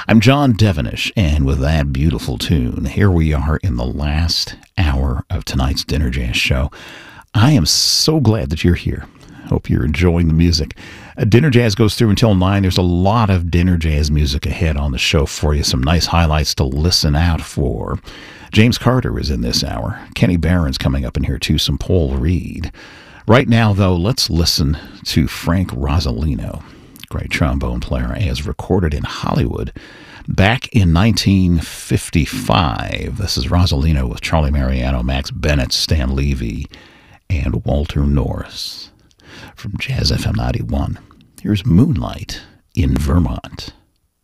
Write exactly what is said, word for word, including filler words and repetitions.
I'm John Devenish, and with that beautiful tune, here we are in the last hour of tonight's Dinner Jazz Show. I am so glad that you're here. Hope you're enjoying the music. Uh, Dinner Jazz goes through until nine. There's a lot of Dinner Jazz music ahead on the show for you. Some nice highlights to listen out for. James Carter is in this hour. Kenny Barron's coming up in here too. Some Paul Reed. Right now, though, let's listen to Frank Rosolino, great trombone player, as recorded in Hollywood back in nineteen fifty-five. This is Rosolino with Charlie Mariano, Max Bennett, Stan Levy, and Walter Norris. From Jazz F M ninety-one, here's Moonlight in Vermont.